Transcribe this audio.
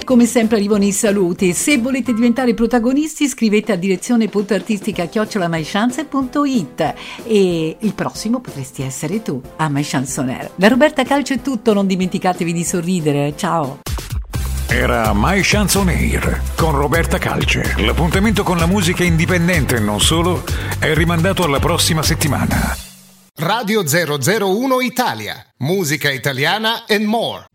come sempre arrivano i saluti. Se volete diventare protagonisti scrivete a direzione.artistica@mychance.it e il prossimo potresti essere tu a My Chansonaire. Da Roberta Calcio è tutto, non dimenticatevi di sorridere. Ciao. Era My Chansonaire con Roberta Calce. L'appuntamento con la musica indipendente e non solo è rimandato alla prossima settimana. Radio 001 Italia, musica italiana and more.